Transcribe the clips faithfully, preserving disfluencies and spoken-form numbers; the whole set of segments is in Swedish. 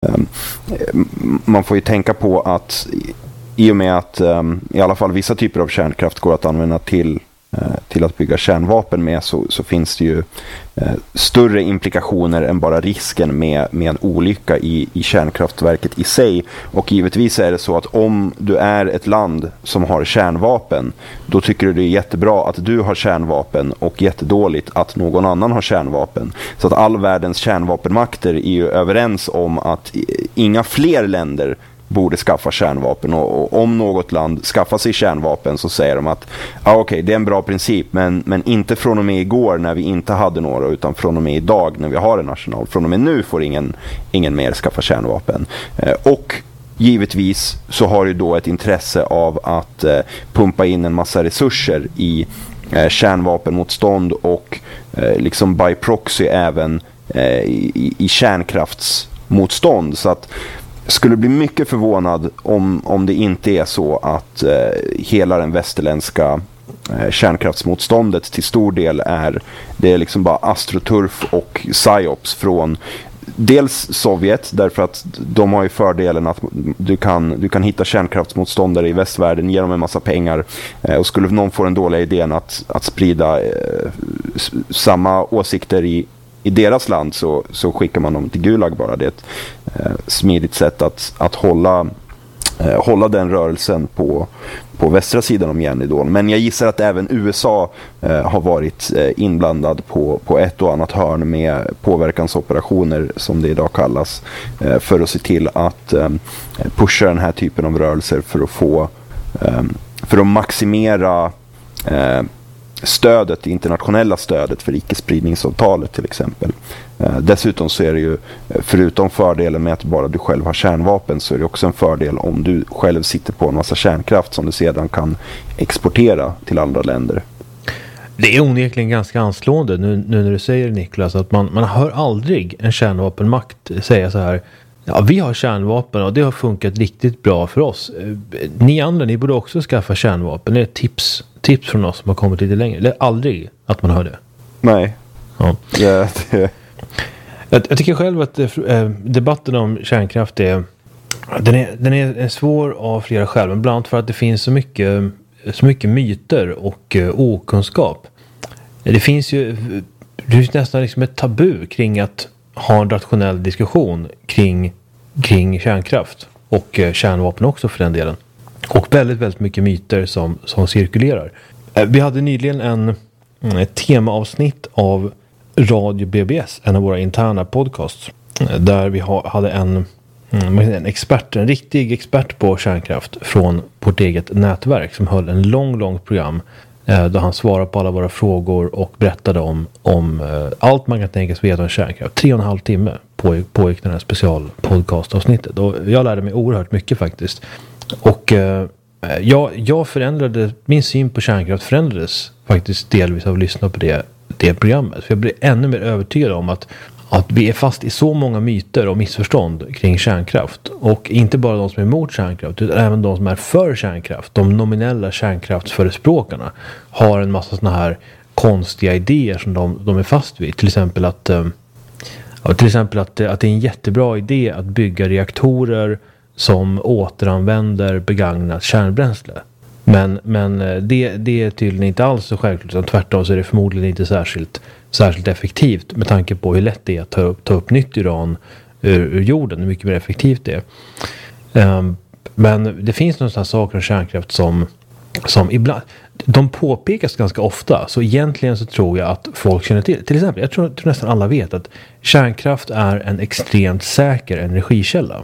man får ju tänka på att i och med att i alla fall vissa typer av kärnkraft går att använda till till att bygga kärnvapen med, så, så finns det ju eh, större implikationer än bara risken med, med en olycka i, i kärnkraftverket i sig. Och givetvis är det så att om du är ett land som har kärnvapen, då tycker du det är jättebra att du har kärnvapen och jättedåligt att någon annan har kärnvapen. Så att all världens kärnvapenmakter är ju överens om att inga fler länder borde skaffa kärnvapen, och, och om något land skaffar sig kärnvapen så säger de att ah, okej, okay, det är en bra princip, men, men inte från och med igår när vi inte hade några, utan från och med idag när vi har en arsenal. Från och med nu får ingen, ingen mer skaffa kärnvapen. Eh, och givetvis så har ju då ett intresse av att eh, pumpa in en massa resurser i eh, kärnvapenmotstånd och eh, liksom by proxy även eh, i, i kärnkraftsmotstånd. Så att skulle bli mycket förvånad om, om det inte är så att eh, hela den västerländska eh, kärnkraftsmotståndet till stor del är, det är liksom bara astroturf och psyops från dels Sovjet, därför att de har ju fördelen att du kan, du kan hitta kärnkraftsmotståndare i västvärlden, ge dem en massa pengar, eh, och skulle någon få den dåliga idén att, att sprida eh, s- samma åsikter i i deras land, så, så skickar man dem till Gulag bara. Det är ett eh, smidigt sätt att, att hålla, eh, hålla den rörelsen på, på västra sidan om järnridån. Men jag gissar att även U S A eh, har varit eh, inblandad på, på ett och annat hörn med påverkansoperationer, som det idag kallas, eh, för att se till att eh, pusha den här typen av rörelser för att få eh, för att maximera eh, stödet, det internationella stödet för icke-spridningsavtalet till exempel. Eh, dessutom så är det ju, förutom fördelen med att bara du själv har kärnvapen, så är det också en fördel om du själv sitter på en massa kärnkraft som du sedan kan exportera till andra länder. Det är onekligen ganska anslående nu, nu när du säger, Niklas, att man, man hör aldrig en kärnvapenmakt säga så här: ja, vi har kärnvapen och det har funkat riktigt bra för oss. Ni andra, ni borde också skaffa kärnvapen. Det är ett tips, tips från oss som har kommit lite längre. Det är aldrig att man hör det. Nej. Ja. Ja, det... jag, jag tycker själv att eh, debatten om kärnkraft är den, är den är svår av flera skäl, men bland annat för att det finns så mycket, så mycket myter och eh, okunskap. Det finns ju det finns nästan liksom ett tabu kring att ha en rationell diskussion kring, kring kärnkraft och eh, kärnvapen också för den delen. Och väldigt, väldigt mycket myter som, som cirkulerar. Eh, vi hade nyligen en, ett temaavsnitt av Radio B B S, en av våra interna podcasts, eh, där vi ha, hade en, en expert, en riktig expert på kärnkraft från vårt eget nätverk, som höll en lång, lång program då han svarade på alla våra frågor och berättade om, om uh, allt man kan tänka sig veta om kärnkraft. Tre och en halv timme på, pågick den här specialpodcastavsnittet. Och jag lärde mig oerhört mycket faktiskt. Och uh, jag, jag förändrade, min syn på kärnkraft förändrades faktiskt delvis av att lyssna på det, det programmet. För jag blev ännu mer övertygad om att att vi är fast i så många myter och missförstånd kring kärnkraft. Och inte bara de som är emot kärnkraft, utan även de som är för kärnkraft. De nominella kärnkraftsförespråkarna har en massa såna här konstiga idéer som de, de är fast vid. Till exempel att, ja, till exempel att, att det är en jättebra idé att bygga reaktorer som återanvänder begagnat kärnbränsle. Men, men det, det är tydligen inte alls så självklart, utan tvärtom så är det förmodligen inte särskilt, särskilt effektivt med tanke på hur lätt det är att ta upp, ta upp nytt uran ur, ur jorden, hur mycket mer effektivt det är. Um, men det finns några saker om kärnkraft som, som ibland, de påpekas ganska ofta, så egentligen så tror jag att folk känner till. Till exempel, jag tror, tror nästan alla vet att kärnkraft är en extremt säker energikälla.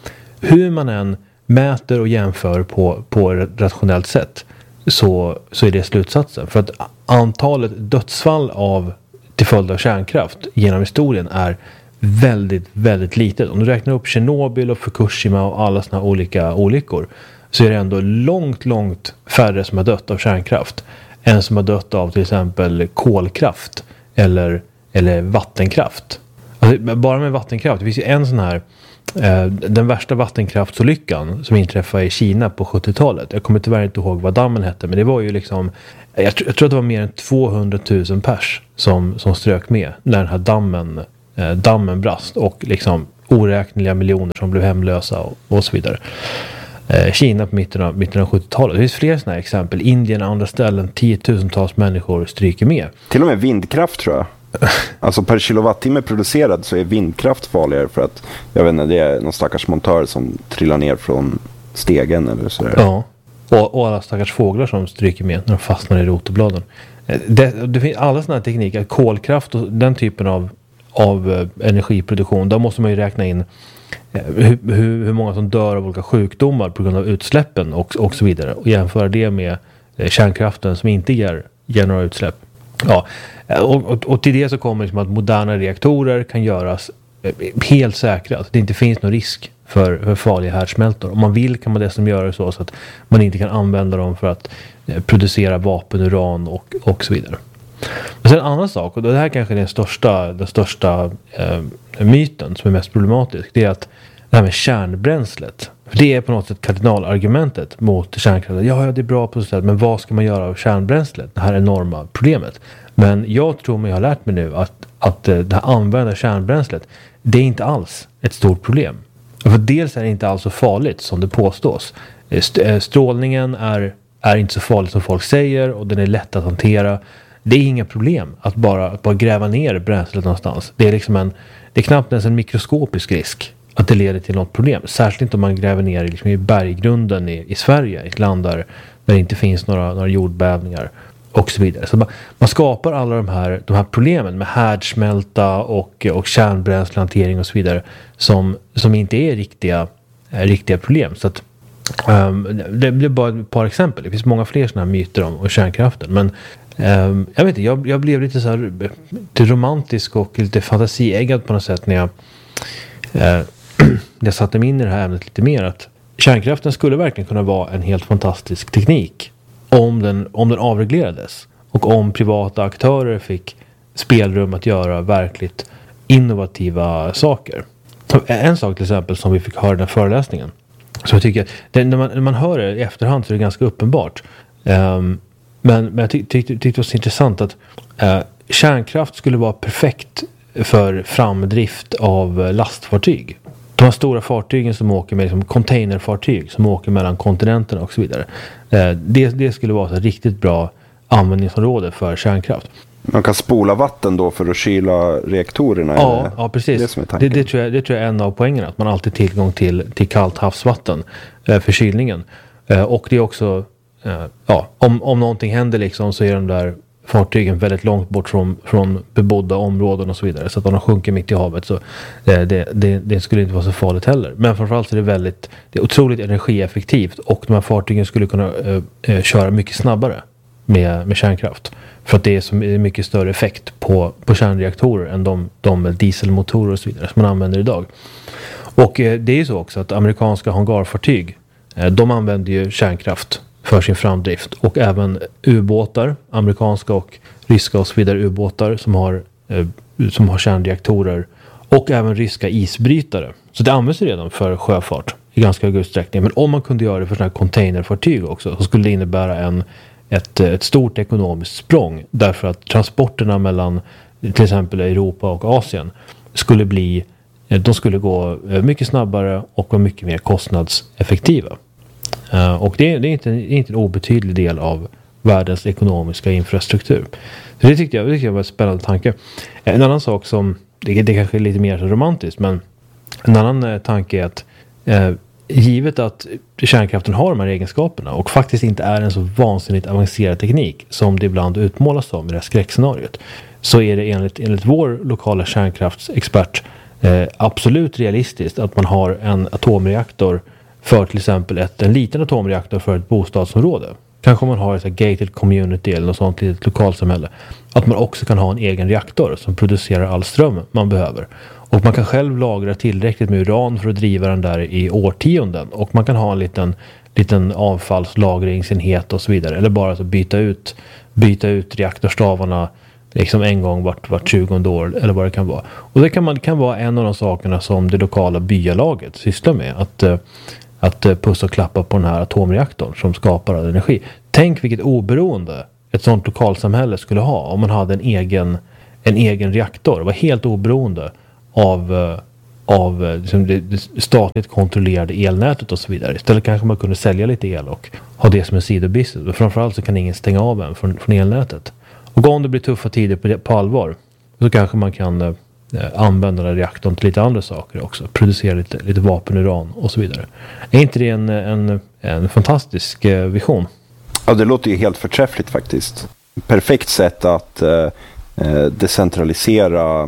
Hur man än mäter och jämför på, på ett rationellt sätt, så, så är det slutsatsen. För att antalet dödsfall av, till följd av kärnkraft genom historien är väldigt, väldigt litet. Om du räknar upp Tjernobyl och Fukushima och alla såna olika olyckor, så är det ändå långt, långt färre som har dött av kärnkraft än som har dött av till exempel kolkraft eller, eller vattenkraft. Alltså, bara med vattenkraft, det finns ju en sån här den värsta vattenkraftsolyckan som inträffade i Kina på sjuttiotalet. Jag kommer tyvärr inte ihåg vad dammen hette, men det var ju liksom, jag, tr- jag tror att det var mer än tvåhundratusen pers som, som strök med när den här dammen, eh, dammen brast, och liksom oräkneliga miljoner som blev hemlösa och, och så vidare. Eh, Kina på mitten av, mitten av sjuttiotalet. Det finns fler sådana här exempel. Indien och andra ställen, tiotusentals människor stryker med. Till och med vindkraft tror jag. Alltså per kilowattimme producerad så är vindkraft farligare för att, jag vet inte, det är någon stackars montör som trillar ner från stegen eller sådär. Ja, och, och alla stackars fåglar som stryker med när de fastnar i rotorbladen. Det, det finns alla sådana här tekniker, kolkraft och den typen av, av energiproduktion, där måste man ju räkna in hur, hur, hur många som dör av olika sjukdomar på grund av utsläppen och, och så vidare. Och jämföra det med kärnkraften som inte ger, ger några utsläpp. Ja, och, och, och till det så kommer liksom att moderna reaktorer kan göras helt säkra. Att det inte finns någon risk för, för farliga härdsmältor. Om man vill kan man dessutom göra det så, så att man inte kan använda dem för att eh, producera vapen, uran och, och så vidare. Men sen en annan sak, och det här kanske är den största, den största eh, myten som är mest problematisk, det är att det här med kärnbränslet. För det är på något sätt kardinalargumentet mot kärnkraften. Ja, ja, det är bra på så sätt, men vad ska man göra av kärnbränslet? Det här enorma problemet. Men jag tror mig har lärt mig nu att, att det här använda kärnbränslet, det är inte alls ett stort problem. För dels är det inte alls så farligt som det påstås. Strålningen är, är inte så farligt som folk säger och den är lätt att hantera. Det är inga problem att bara, att bara gräva ner bränslet någonstans. Det är, liksom en, det är knappt ens en mikroskopisk risk att det leder till något problem. Särskilt inte om man gräver ner liksom i berggrunden i, i Sverige, ett land där, där det inte finns några, några jordbävningar och så vidare. Så man, man skapar alla de här, de här problemen med härdsmälta och, och kärnbränslehantering och så vidare som, som inte är riktiga, är riktiga problem. Så att, um, det blir bara ett par exempel. Det finns många fler sådana här myter om, om kärnkraften. Men um, jag vet inte, jag, jag blev lite så här lite romantisk och lite fantasieggad på något sätt när jag, uh, jag satte mig in i det här ämnet lite mer. Att kärnkraften skulle verkligen kunna vara en helt fantastisk teknik. Om den, om den avreglerades och om privata aktörer fick spelrum att göra verkligt innovativa saker. En sak till exempel som vi fick höra i den här föreläsningen. Så jag tycker, det, när, man, när man hör det i efterhand så är det ganska uppenbart. Um, men, men jag tyckte tyck, tyck det var så intressant att uh, kärnkraft skulle vara perfekt för framdrift av lastfartyg. De här stora fartygen som åker med liksom containerfartyg som åker mellan kontinenterna och så vidare. Eh, det, det skulle vara ett riktigt bra användningsområde för kärnkraft. Man kan spola vatten då för att kyla reaktorerna? Ja, eller? ja precis. Det, som är det, det, tror jag, det tror jag är en av poängerna. Att man alltid har tillgång till, till kallt havsvatten eh, för kylningen. Eh, och det är också, eh, ja, om, om någonting händer liksom så är de där fartygen väldigt långt bort från, från bebodda områden och så vidare. Så att om de sjunker mitt i havet så eh, det, det, det skulle inte vara så farligt heller. Men framförallt så är det väldigt, det är otroligt energieffektivt och de här fartygen skulle kunna eh, eh, köra mycket snabbare med, med kärnkraft. För att det är så mycket större effekt på, på kärnreaktorer än de, de dieselmotorer och så vidare som man använder idag. Och eh, det är ju så också att amerikanska hangarfartyg, eh, de använder ju kärnkraft för sin framdrift. Och även ubåtar, amerikanska och ryska och så vidare ubåtar som har, eh, som har kärnreaktorer. Och även ryska isbrytare. Så det används redan för sjöfart i ganska hög utsträckning. Men om man kunde göra det för sådana här containerfartyg också så skulle det innebära en, ett, ett stort ekonomiskt språng. Därför att transporterna mellan till exempel Europa och Asien skulle bli, de skulle gå mycket snabbare och vara mycket mer kostnadseffektiva. Uh, och det är, det, är inte, det är inte en obetydlig del av världens ekonomiska infrastruktur. Så det tyckte jag, det tyckte jag var en spännande tanke. En annan sak som, det, det kanske är lite mer romantiskt, men en annan uh, tanke är att uh, givet att kärnkraften har de här egenskaperna och faktiskt inte är en så vansinnigt avancerad teknik som det ibland utmålas som i det här skräckscenariot, så är det enligt, enligt vår lokala kärnkraftsexpert uh, absolut realistiskt att man har en atomreaktor för till exempel ett, en liten atomreaktor för ett bostadsområde. Kanske man har ett gated community eller något sånt litet lokalsamhälle. Att man också kan ha en egen reaktor som producerar all ström man behöver. Och man kan själv lagra tillräckligt med uran för att driva den där i årtionden. Och man kan ha en liten, liten avfallslagringsenhet och så vidare. Eller bara så byta ut, byta ut reaktorstavarna liksom en gång vart, vart tjugonde år eller vad det kan vara. Och det kan, man, kan vara en av de sakerna som det lokala byalaget sysslar med. Att att pussa och klappa på den här atomreaktorn som skapar all energi. Tänk vilket oberoende ett sånt lokalsamhälle skulle ha om man hade en egen, en egen reaktor. Var helt oberoende av, av liksom det, det statligt kontrollerade elnätet och så vidare. Istället kanske man kunde sälja lite el och ha det som en sidobusiness. Men framförallt så kan ingen stänga av en från, från elnätet. Och om det blir tuffa tider på, på allvar så kanske man kan eh, använda den reaktorn till lite andra saker också. Producera lite, lite vapenuran och så vidare. Är inte det en, en, en fantastisk eh, vision? Ja, det låter ju helt förträffligt faktiskt. Perfekt sätt att eh, decentralisera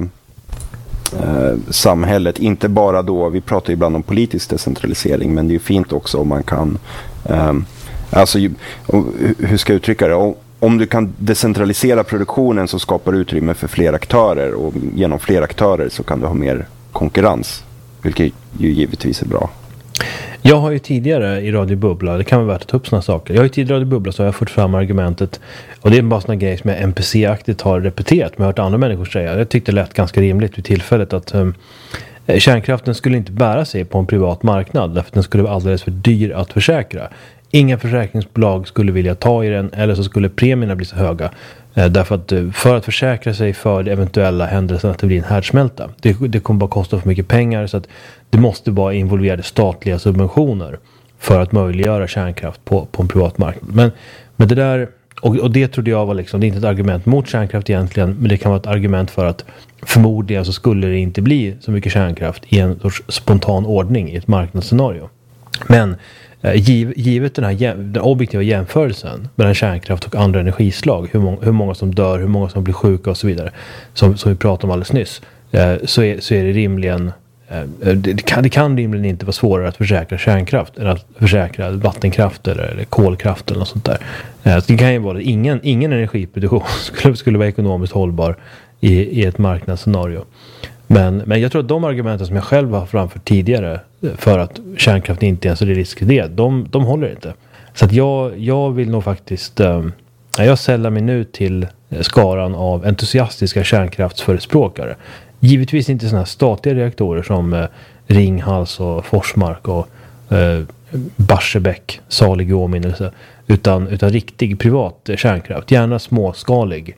eh, samhället. Inte bara då, vi pratar ju ibland om politisk decentralisering, men det är ju fint också om man kan, eh, alltså hur ska jag uttrycka det? Om, om du kan decentralisera produktionen så skapar du utrymme för fler aktörer, och genom fler aktörer så kan du ha mer konkurrens, vilket ju givetvis är bra. Jag har ju tidigare i Radio Bubbla, det kan vara värt att ta upp sådana saker. Jag har ju tidigare i Radio Bubbla så har jag fått fram argumentet, och det är bara sådana grejer som jag N P C-aktigt har repeterat, men jag har hört andra människor säga. Jag tyckte det lät ganska rimligt vid tillfället att um, kärnkraften skulle inte bära sig på en privat marknad, därför att den skulle vara alldeles för dyr att försäkra. Inga försäkringsbolag skulle vilja ta i den, eller så skulle premierna bli så höga. Därför att för att försäkra sig för det eventuella händelsen att det blir en härdsmälta. Det, det kommer bara kosta för mycket pengar, så att det måste vara involverade statliga subventioner för att möjliggöra kärnkraft på, på en privat marknad. Men, men det där, och, och det trodde jag var liksom, det är inte ett argument mot kärnkraft egentligen, men det kan vara ett argument för att förmodligen så skulle det inte bli så mycket kärnkraft i en sorts spontan ordning i ett marknadsscenario. Men Giv, givet den här den objektiva jämförelsen mellan kärnkraft och andra energislag, hur, må, hur många som dör, hur många som blir sjuka och så vidare, som, som vi pratade om alldeles nyss, eh, så, är, så är det rimligen eh, det, kan, det kan rimligen inte vara svårare att försäkra kärnkraft än att försäkra vattenkraft eller, eller kolkraft eller något sånt där. Eh, så det kan ju vara att ingen, ingen energiproduktion skulle, skulle vara ekonomiskt hållbar i, i ett marknadsscenario. Men, men jag tror att de argumenten som jag själv har framfört tidigare för att kärnkraft inte är en så risk det, de, de håller inte. Så att jag, jag vill nog faktiskt, äh, jag säljer mig nu till skaran av entusiastiska kärnkraftsförespråkare. Givetvis inte sådana statliga reaktorer som äh, Ringhals och Forsmark och äh, Barsebäck, salig åminnelse, utan, utan riktig privat kärnkraft, gärna småskalig.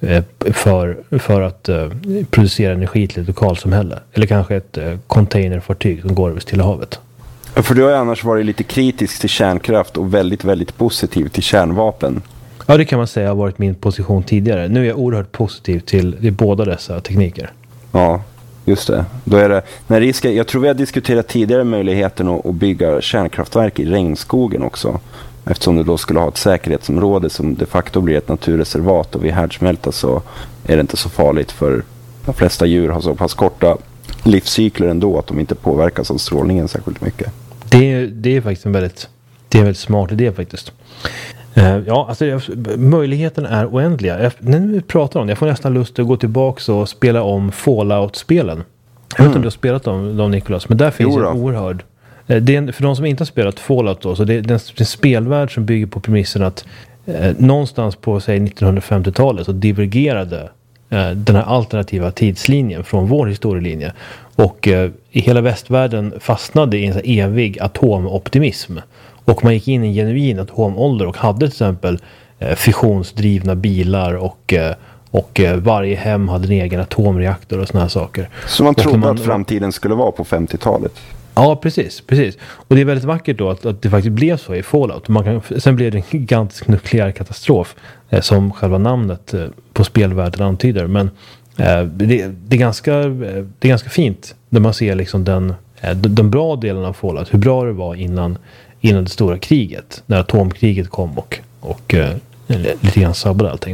För, för att uh, producera energi till ett lokalsamhälle. Eller kanske ett uh, containerfartyg som går över Stilla havet. För du har ju annars varit lite kritisk till kärnkraft och väldigt, väldigt positiv till kärnvapen. Ja, det kan man säga har varit min position tidigare. Nu är jag oerhört positiv till, till båda dessa tekniker. Ja, just det. Då är det när risken, jag tror vi har diskuterat tidigare möjligheten att, att bygga kärnkraftverk i regnskogen också. Eftersom du då skulle ha ett säkerhetsområde som de facto blir ett naturreservat, och vid härdsmälta så är det inte så farligt, för de flesta djur har så pass korta livscykler ändå att de inte påverkas av strålningen särskilt mycket. Det är, det är faktiskt en väldigt, det är en väldigt smart idé faktiskt. Uh, ja, alltså möjligheten är oändliga. Jag, när vi pratar om det, jag får nästan lust att gå tillbaka och spela om Fallout-spelen. Jag vet inte mm. om du har spelat dem, dem Nicolas, men där finns en oerhörd. Det är en, för de som inte har spelat Fallout då, så det är en, en spelvärld som bygger på premissen att eh, någonstans på säg nittonhundrafemtiotalet så divergerade eh, den här alternativa tidslinjen från vår historielinje, och eh, i hela västvärlden fastnade i en så här evig atomoptimism, och man gick in i en genuin atomålder och hade till exempel eh, fissionsdrivna bilar och eh, och eh, varje hem hade en egen atomreaktor och såna här saker. Så man trodde man, att framtiden skulle vara på femtiotalet? Ja, precis, precis. Och det är väldigt vackert då att, att det faktiskt blev så i Fallout. Man kan, sen blev det en gigantisk nukleär katastrof eh, som själva namnet eh, på spelvärlden antyder. Men eh, det, det, är ganska, eh, det är ganska fint när man ser liksom den, eh, den bra delen av Fallout. Hur bra det var innan, innan det stora kriget. När atomkriget kom och, och eh, lite grann sabbade allting.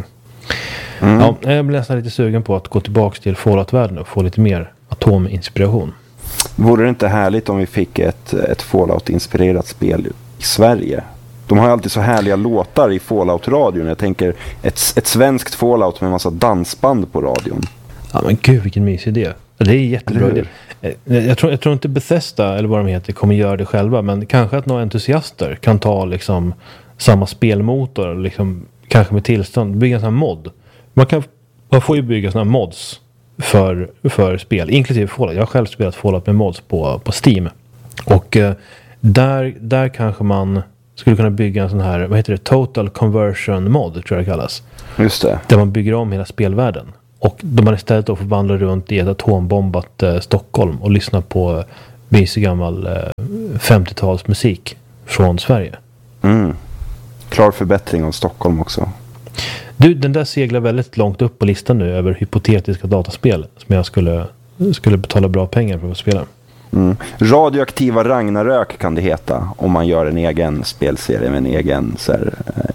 Mm. Ja, jag blir nästan lite sugen på att gå tillbaka till Fallout-världen och få lite mer atominspiration. Vore det inte härligt om vi fick ett, ett Fallout-inspirerat spel i Sverige? De har ju alltid så härliga låtar i Fallout-radion. Jag tänker ett, ett svenskt Fallout med en massa dansband på radion. Ja, men gud, vilken mysig idé. Det är jättebra idé. Jag tror, jag tror inte Bethesda eller vad de heter kommer göra det själva, men kanske att några entusiaster kan ta liksom samma spelmotor, liksom, kanske med tillstånd, bygga en sån här mod. Man, kan, man får ju bygga såna här mods för, för spel, inklusive Fallout. Jag har själv spelat Fallout med mods på, på Steam. Och eh, där, där kanske man skulle kunna bygga en sån här, vad heter det, Total Conversion mod tror jag det kallas. Just det. Där man bygger om hela spelvärlden. Och de har istället då fått vandra runt i ett atombombat eh, Stockholm och lyssna på mysig gammal eh, femtiotalsmusik från Sverige. Mm. Klar förbättring av Stockholm också. Du, den där seglar väldigt långt upp på listan nu över hypotetiska dataspel som jag skulle, skulle betala bra pengar för att spela. Mm. Radioaktiva Ragnarök kan det heta om man gör en egen spelserie med en egen så här,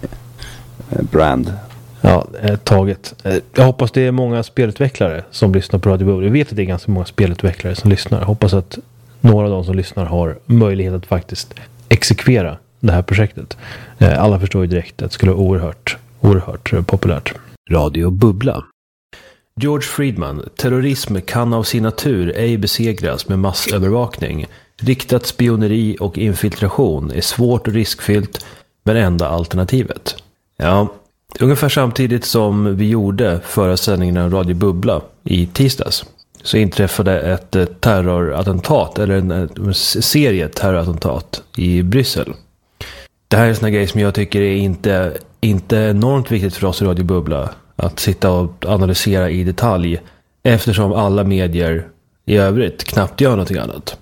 eh, brand. Ja, eh, taget. Eh, jag hoppas det är många spelutvecklare som lyssnar på Radio Bubbla. Jag vet att det är ganska många spelutvecklare som lyssnar. Jag hoppas att några av de som lyssnar har möjlighet att faktiskt exekvera det här projektet. Eh, alla förstår ju direkt att det skulle vara oerhört, oerhört eh, populärt. Radio Bubbla. George Friedman, terrorism kan av sin natur ej besegras med massövervakning. Riktat spioneri och infiltration är svårt och riskfyllt, men enda alternativet. Ja, ungefär samtidigt som vi gjorde förra sändningen av Radio Bubbla i tisdags så inträffade ett terrorattentat, eller en serie terrorattentat i Bryssel. Det här är en sån här grej som jag tycker är inte, inte enormt viktigt för oss i Radio Bubbla att sitta och analysera i detalj, eftersom alla medier i övrigt knappt gör någonting annat.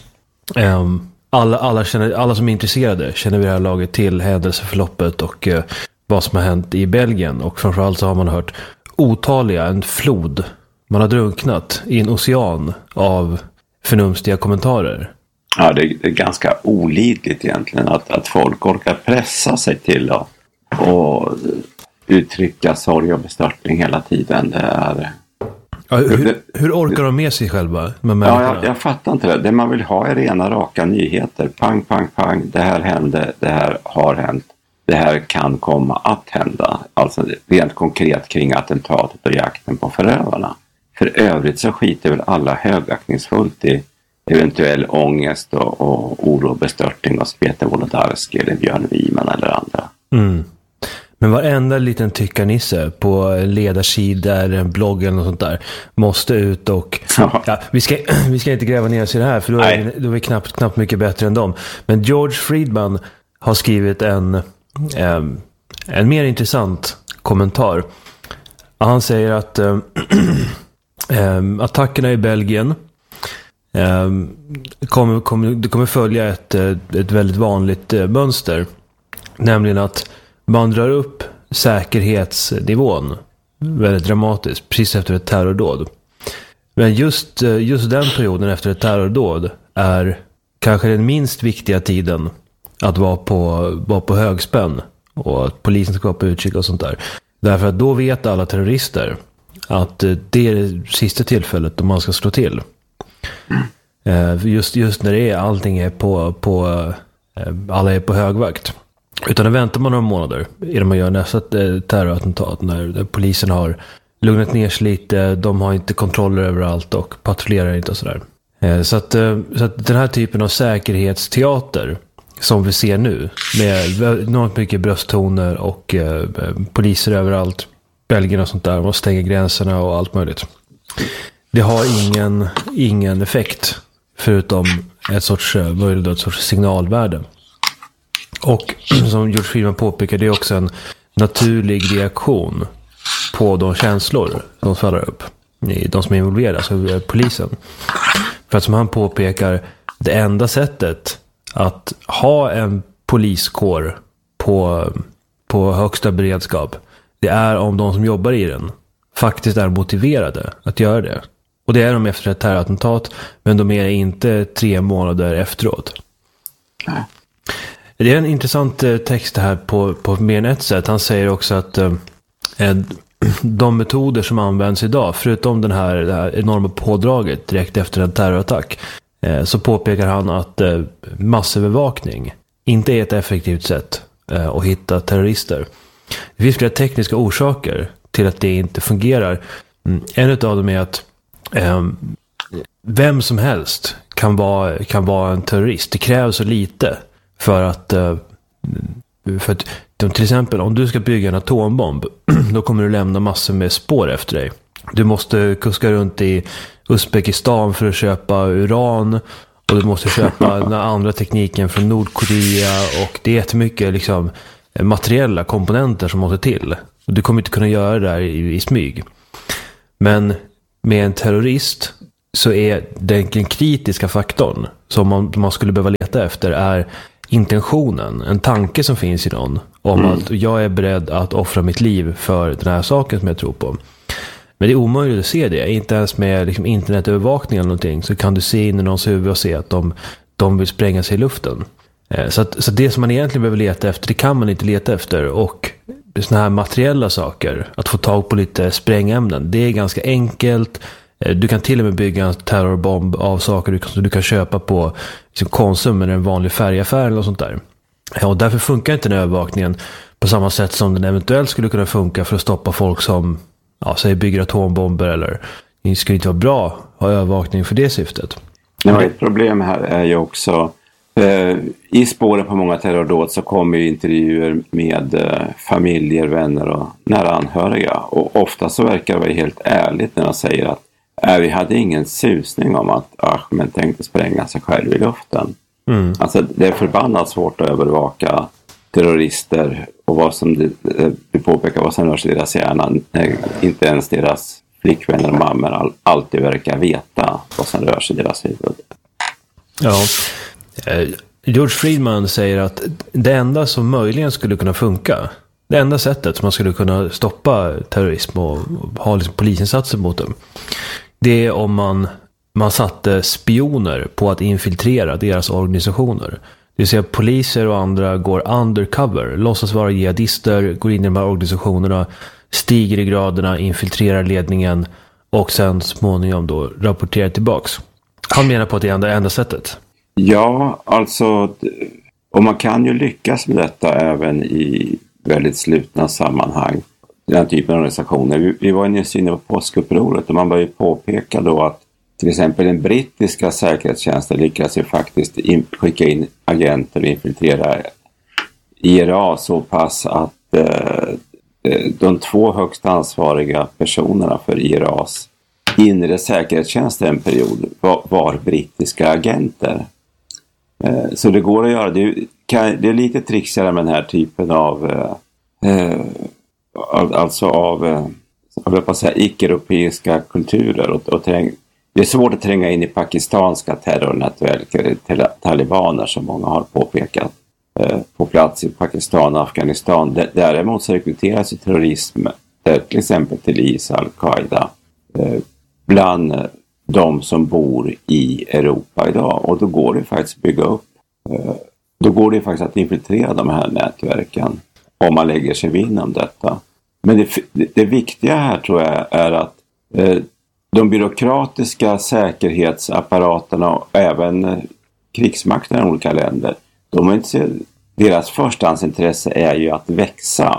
Um, alla, alla, känner, alla som är intresserade känner vid det här laget till händelseförloppet och uh, vad som har hänt i Belgien, och framförallt så har man hört otaliga, en flod. Man har drunknat i en ocean av förnumstiga kommentarer. Ja, det är ganska olidligt egentligen att, att folk orkar pressa sig till att och uttrycka sorg och bestörtning hela tiden. Det är... Ja, hur, hur orkar de med sig själva? Med ja, jag, jag fattar inte det. Det man vill ha är rena raka nyheter. Pang, pang, pang. Det här hände, det här har hänt. Det här kan komma att hända. Alltså rent konkret kring attentatet och jakten på förövarna. För övrigt så skiter väl alla högaktningsfullt i eventuell ångest och, och oro och bestörtning av Peter Wolodarski eller Björn Wiman eller andra. Mm. Men varenda liten tyckarnisse på ledarsidor, bloggen och sånt där måste ut och... Ja, vi, ska, vi ska inte gräva ner oss i det här, för då är, vi, då är vi knappt, knappt mycket bättre än dem. Men George Friedman har skrivit en, en, en mer intressant kommentar. Han säger att äh, äh, attackerna i Belgien äh, kommer, kommer, det kommer följa ett, ett väldigt vanligt äh, mönster. Nämligen att man drar upp säkerhetsnivån väldigt dramatiskt precis efter ett terrordåd. Men just, just den perioden efter ett terrordåd är kanske den minst viktiga tiden att vara på, vara på högspänn och att polisen ska vara på utkik och sånt där. Därför att då vet alla terrorister att det är det sista tillfället då man ska slå till. Just, just när det är, allting är på, på alla är på högvakt. Utan då väntar man några månader innan man gör nästa terrorattentat, när polisen har lugnat ner sig lite, de har inte kontroller överallt och patrullerar inte och sådär. Så att, så att den här typen av säkerhetsteater som vi ser nu, med enormt mycket brösttoner och eh, poliser överallt, Belgien och sånt där, och stänger gränserna och allt möjligt. Det har ingen, ingen effekt förutom ett sorts, möjligt ett sorts signalvärde. Och som George Friedman påpekar, det är också en naturlig reaktion på de känslor som faller upp i de som är involverade, alltså polisen. För att som han påpekar, det enda sättet att ha en poliskår på, på högsta beredskap, det är om de som jobbar i den faktiskt är motiverade att göra det. Och det är de efter ett terrorattentat, men de är inte tre månader efteråt. Nej. Det är en intressant text här på, på mer än ett sätt. Han säger också att eh, de metoder som används idag, förutom den här, det här enorma pådraget direkt efter en terrorattack, eh, så påpekar han att eh, massövervakning inte är ett effektivt sätt eh, att hitta terrorister. Det finns flera tekniska orsaker till att det inte fungerar. Mm, en av dem är att eh, vem som helst kan vara, kan vara en terrorist. Det krävs så lite för att, för att till exempel om du ska bygga en atombomb, då kommer du lämna massor med spår efter dig. Du måste kuska runt i Uzbekistan för att köpa uran, och du måste köpa den andra tekniken från Nordkorea, och det är jättemycket liksom materiella komponenter som måste till. Och du kommer inte kunna göra det där i, i smyg. Men med en terrorist så är den kritiska faktorn som man, man skulle behöva leta efter är intentionen, en tanke som finns i någon om mm. att jag är beredd att offra mitt liv för den här saken som jag tror på. Men det är omöjligt att se det. Inte ens med liksom internetövervakning eller någonting så kan du se in i någons huvud och se att de, de vill spränga sig i luften. Så, att, så det som man egentligen behöver leta efter, det kan man inte leta efter. Och såna här materiella saker, att få tag på lite sprängämnen, det är ganska enkelt. Du kan till och med bygga en terrorbomb av saker du kan, du kan köpa på liksom Konsum eller en vanlig färgaffär eller sånt där. Ja, och därför funkar inte den övervakningen på samma sätt som den eventuellt skulle kunna funka för att stoppa folk som ja, säg bygger atombomber, eller det skulle inte vara bra att ha övervakning för det syftet. Ja, ett problem här är ju också eh, i spåren på många terrordåd så kommer ju intervjuer med eh, familjer, vänner och nära anhöriga, och ofta så verkar det vara helt ärligt när de säger att äh, vi hade ingen susning om att Ahmed tänkte spränga sig själv i luften. Mm. Alltså det är förbannat svårt att övervaka terrorister och vad som du, du påpekar vad som rör sig i deras hjärna. Inte ens deras flickvänner och mammor all, alltid verkar veta vad som rör sig i deras huvud. Ja, George Friedman säger att det enda som möjligen skulle kunna funka, det enda sättet som man skulle kunna stoppa terrorism och ha liksom polisinsatser mot dem, det är om man, man satte spioner på att infiltrera deras organisationer. Det vill säga poliser och andra går undercover, låtsas vara jihadister, går in i de här organisationerna, stiger i graderna, infiltrerar ledningen och sen småningom då rapporterar tillbaks. Han menar på att det är det enda sättet. Ja, alltså, och man kan ju lyckas med detta även i väldigt slutna sammanhang. Den typen av organisationer. Vi, vi var nyss inne på påskupproret och man började påpeka då att till exempel den brittiska säkerhetstjänsten lyckas ju faktiskt in, skicka in agenter och infiltrera I R A så pass att eh, de två högst ansvariga personerna för I R A:s inre säkerhetstjänst en period var, var brittiska agenter. Eh, så det går att göra. Det, kan, det är lite trixigare med den här typen av eh, alltså av, eh, av jag säga, icke-europeiska kulturer och, och träng, det är svårt att tränga in i pakistanska terrornätverk, talibaner som många har påpekat eh, på plats i Pakistan och Afghanistan. D- däremot så rekryteras ju terrorism eh, till exempel till I S, Al-Qaida eh, bland eh, de som bor i Europa idag, och då går det faktiskt att bygga upp eh, då går det faktiskt att infiltrera de här nätverken om man lägger sig vid om detta. Men det, det, det viktiga här tror jag är att eh, de byråkratiska säkerhetsapparaterna och även eh, krigsmakten i olika länder, de är inte, deras förstahandsintresse är ju att växa,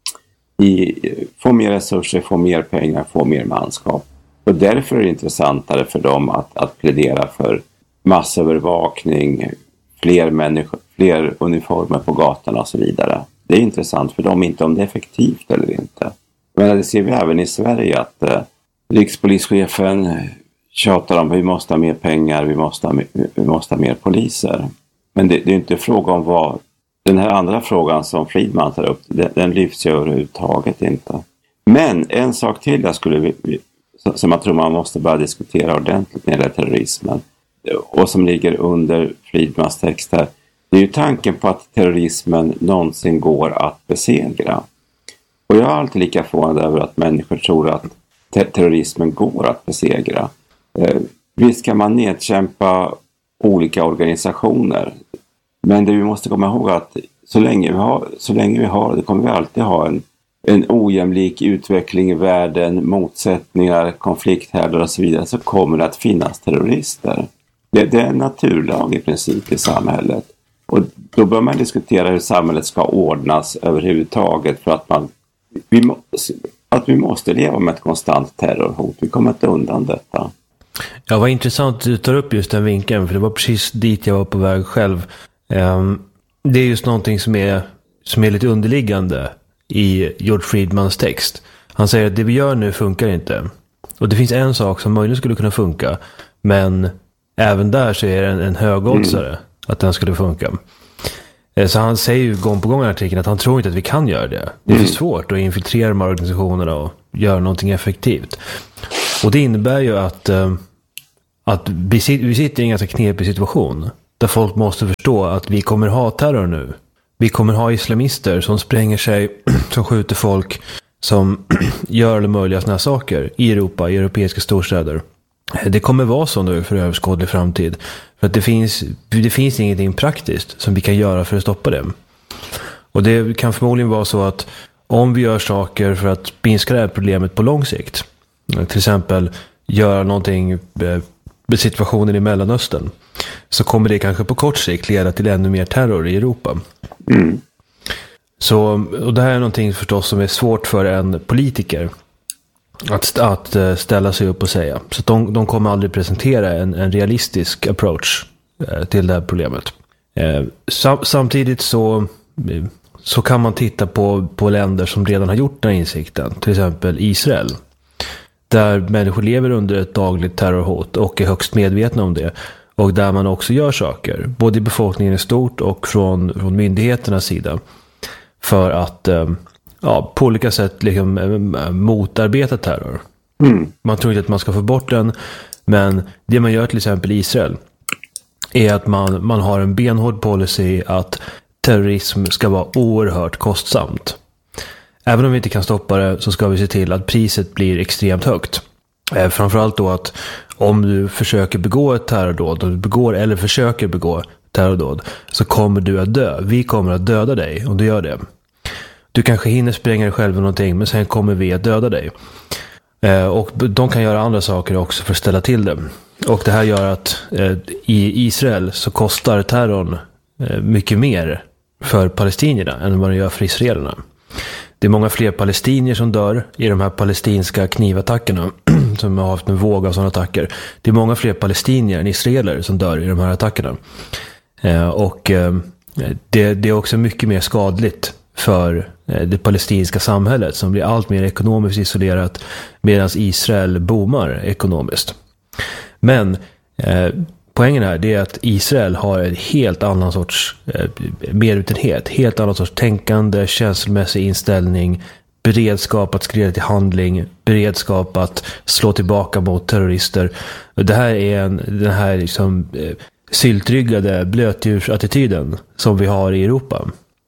i, få mer resurser, få mer pengar, få mer manskap. Och därför är det intressantare för dem att, att plädera för massövervakning, fler människor, fler uniformer på gatorna och så vidare. Det är intressant för dem, inte om det är effektivt eller inte. Men det ser vi även i Sverige att eh, rikspolischefen tjatar om att vi måste ha mer pengar, vi måste ha, vi måste ha mer poliser. Men det, det är inte fråga om vad... Den här andra frågan som Friedman tar upp, den, den lyfts ju överhuvudtaget inte. Men en sak till jag skulle, som jag tror man måste börja diskutera ordentligt när det gäller terrorismen, och som ligger under Friedmans text här, det är ju tanken på att terrorismen någonsin går att besegra. Och jag är alltid lika förvånad över att människor tror att ter- terrorismen går att besegra. Eh, visst kan man nedkämpa olika organisationer, men det vi måste komma ihåg att så länge vi har, så länge vi har det kommer vi alltid ha en, en ojämlik utveckling i världen, motsättningar, konflikthärdar och så vidare, så kommer det att finnas terrorister. Det, det är en naturlag i princip i samhället. Och då bör man diskutera hur samhället ska ordnas överhuvudtaget, för att man vi, må, att vi måste leva med ett konstant terrorhot. Vi kommer inte undan detta. Ja, vad intressant att du tar upp just den vinkeln, för det var precis dit jag var på väg själv. Um, det är just någonting som är, som är lite underliggande i George Friedmans text. Han säger att det vi gör nu funkar inte. Och det finns en sak som möjligen skulle kunna funka, men även där så är det en, en högoddsare mm. att den skulle funka. Så han säger ju gång på gång i artikeln att han tror inte att vi kan göra det. Det är mm. för svårt att infiltrera de här organisationerna och göra någonting effektivt. Och det innebär ju att, att vi sitter i en ganska knepig situation där folk måste förstå att vi kommer ha terror nu. Vi kommer ha islamister som spränger sig, som skjuter folk, som gör alla möjliga såna här saker i Europa, i europeiska storstäder. Det kommer vara så nu för överskådlig framtid. För att det finns, det finns ingenting praktiskt som vi kan göra för att stoppa det. Och det kan förmodligen vara så att om vi gör saker för att minska det här problemet på lång sikt, till exempel göra någonting med situationen i Mellanöstern, så kommer det kanske på kort sikt leda till ännu mer terror i Europa. Mm. Så, och det här är någonting förstås som är svårt för en politiker att, att ställa sig upp och säga. Så de, de kommer aldrig presentera en, en realistisk approach eh, till det här problemet. Eh, sam, samtidigt så, så kan man titta på, på länder som redan har gjort den insikten. Till exempel Israel. Där människor lever under ett dagligt terrorhot och är högst medvetna om det. Och där man också gör saker, både i befolkningen i stort och från, från myndigheternas sida. För att ja, på olika sätt liksom, motarbeta terror. Mm. Man tror inte att man ska få bort den. Men det man gör till exempel i Israel är att man, man har en benhård policy att terrorism ska vara oerhört kostsamt. Även om vi inte kan stoppa det så ska vi se till att priset blir extremt högt. Eh, framförallt då att om du försöker begå ett terrordåd, och du begår eller försöker begå terrordåd, så kommer du att dö. Vi kommer att döda dig om du gör det. Du kanske hinner spränga dig själv eller någonting, men sen kommer vi att döda dig. Eh, och de kan göra andra saker också för att ställa till det. Och det här gör att eh, i Israel så kostar terrorn eh, mycket mer för palestinierna än vad det gör för israelerna. Det är många fler palestinier som dör i de här palestinska knivattackerna som har haft en våg av sådana attacker. Det är många fler palestinier än israeler som dör i de här attackerna. Eh, och eh, det, det är också mycket mer skadligt för eh, det palestinska samhället som blir allt mer ekonomiskt isolerat medan Israel boomar ekonomiskt. Men eh, poängen här är att Israel har en helt annan sorts eh, merutenhet, helt annan sorts tänkande, känslomässig inställning, beredskap att skrida till handling, beredskap att slå tillbaka mot terrorister. Det här är en, den här liksom, eh, syltryggade blötdjursattityden som vi har i Europa.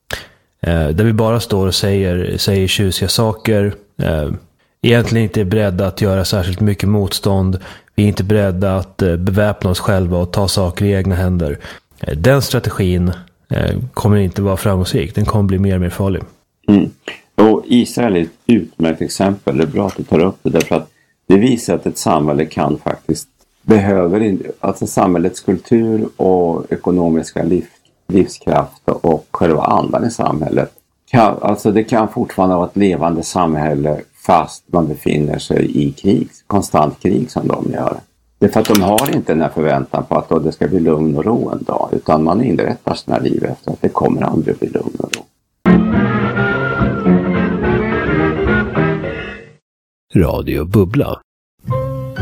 Eh, där vi bara står och säger, säger tjusiga saker, eh, egentligen inte är beredda att göra särskilt mycket motstånd. Vi är inte beredda att beväpna oss själva och ta saker i egna händer. Den strategin kommer inte vara framgångsrik. Den kommer bli mer och mer farlig. Mm. Och Israel är ett utmärkt exempel. Det är bra att du tar upp det. Därför att det visar att ett samhälle kan faktiskt behöver, alltså samhällets kultur och ekonomiska liv, livskraft och själva andan i samhället. Kan, alltså det kan fortfarande vara ett levande samhälle fast man befinner sig i krig, konstant krig som de gör. Det är för att de har inte den här förväntan på att då det ska bli lugn och ro en dag, utan man inrättar sina liv efter att det kommer aldrig bli lugn och ro. Radio Bubbla.